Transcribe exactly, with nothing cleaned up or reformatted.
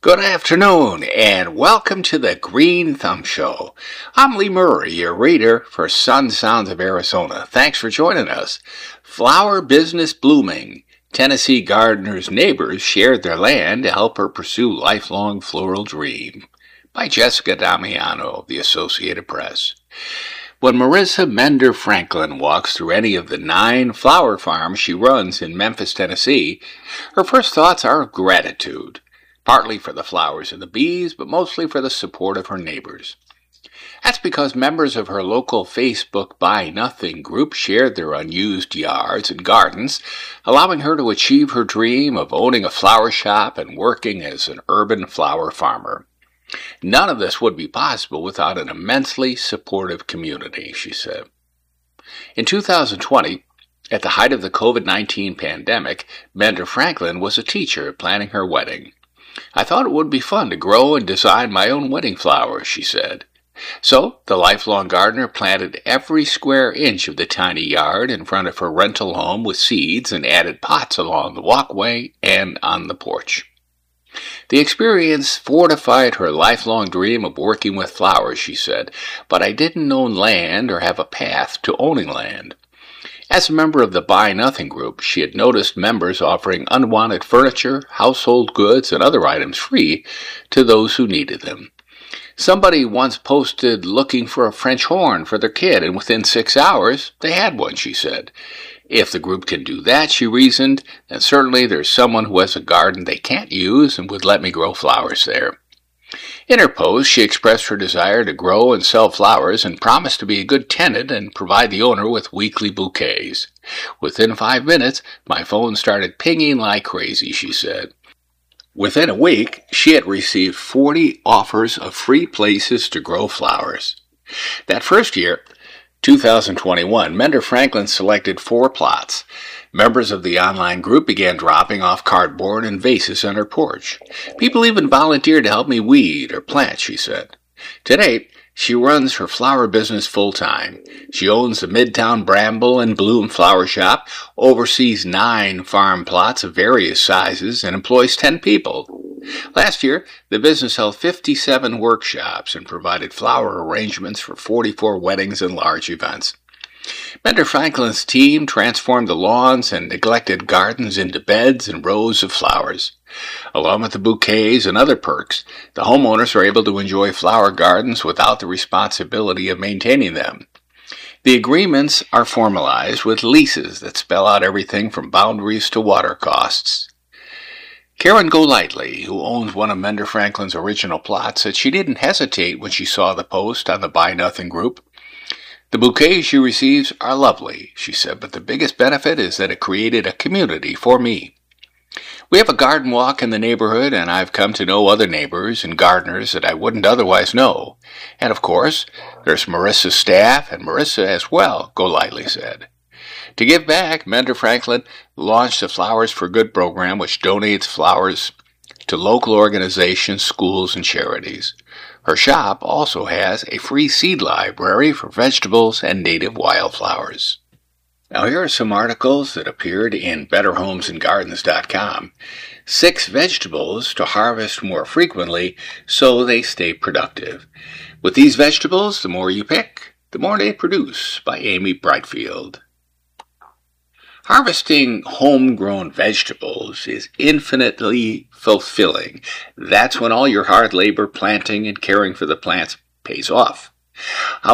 Good afternoon, and welcome to the Green Thumb Show. I'm Lee Murray, your reader for Sun Sounds of Arizona. Thanks for joining us. Flower business blooming. Tennessee gardener's neighbors shared their land to help her pursue lifelong floral dream. By Jessica Damiano of the Associated Press. When Marissa Mender Franklin walks through any of the nine flower farms she runs in Memphis, Tennessee, her first thoughts are of gratitude. Partly for the flowers and the bees, but mostly for the support of her neighbors. That's because members of her local Facebook Buy Nothing group shared their unused yards and gardens, allowing her to achieve her dream of owning a flower shop and working as an urban flower farmer. None of this would be possible without an immensely supportive community, she said. In two thousand twenty, at the height of the COVID nineteen pandemic, Mender Franklin was a teacher planning her wedding. I thought it would be fun to grow and design my own wedding flowers, she said. So, the lifelong gardener planted every square inch of the tiny yard in front of her rental home with seeds and added pots along the walkway and on the porch. The experience fortified her lifelong dream of working with flowers, she said, but I didn't own land or have a path to owning land. As a member of the Buy Nothing group, she had noticed members offering unwanted furniture, household goods, and other items free to those who needed them. Somebody once posted looking for a French horn for their kid, and within six hours, they had one, she said. If the group can do that, she reasoned, then certainly there's someone who has a garden they can't use and would let me grow flowers there. In her post, she expressed her desire to grow and sell flowers and promised to be a good tenant and provide the owner with weekly bouquets. Within five minutes, my phone started pinging like crazy, she said. Within a week, she had received forty offers of free places to grow flowers. That first year, two thousand twenty-one, Mender Franklin selected four plots. Members of the online group began dropping off cardboard and vases on her porch. People even volunteered to help me weed or plant, she said. Today, she runs her flower business full-time. She owns the Midtown Bramble and Bloom Flower Shop, oversees nine farm plots of various sizes, and employs ten people. Last year, the business held fifty-seven workshops and provided flower arrangements for forty-four weddings and large events. Mender Franklin's team transformed the lawns and neglected gardens into beds and rows of flowers. Along with the bouquets and other perks, the homeowners are able to enjoy flower gardens without the responsibility of maintaining them. The agreements are formalized with leases that spell out everything from boundaries to water costs. Karen Golightly, who owns one of Mender Franklin's original plots, said she didn't hesitate when she saw the post on the Buy Nothing group. The bouquets she receives are lovely, she said, but the biggest benefit is that it created a community for me. We have a garden walk in the neighborhood, and I've come to know other neighbors and gardeners that I wouldn't otherwise know. And of course, there's Marissa's staff and Marissa as well, Golightly said. To give back, Mender Franklin launched the Flowers for Good program, which donates flowers to local organizations, schools, and charities. Her shop also has a free seed library for vegetables and native wildflowers. Now here are some articles that appeared in better homes and gardens dot com. Six vegetables to harvest more frequently so they stay productive. With these vegetables, the more you pick, the more they produce, by Amy Brightfield. Harvesting homegrown vegetables is infinitely fulfilling. That's when all your hard labor planting and caring for the plants pays off. How